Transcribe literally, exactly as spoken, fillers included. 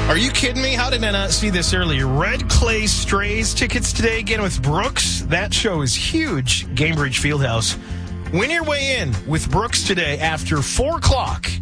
Are you kidding me? How did I not see this earlier? Red Clay Strays tickets today again with Brooks. That show is huge. Gamebridge Fieldhouse. Win your way in with Brooks today after four o'clock